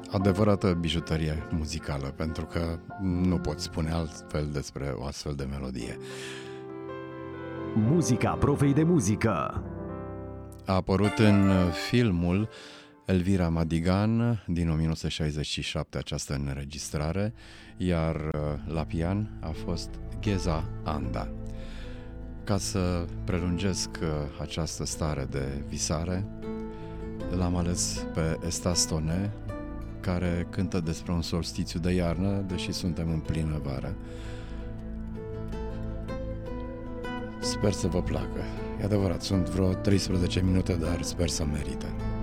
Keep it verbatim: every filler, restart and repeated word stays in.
adevărată bijuterie muzicală, pentru că nu pot spune altfel despre o astfel de melodie. Muzica Profei de muzică a apărut în filmul Elvira Madigan din o mie nouă sute șaizeci și șapte această înregistrare, iar la pian a fost Gheza Anda. Ca să prelungesc această stare de visare, l-am ales pe Eustace Tonet, care cântă despre un solstițiu de iarnă, deși suntem în plină vară. Sper să vă placă. E adevărat, sunt vreo treisprezece minute, dar sper să merită.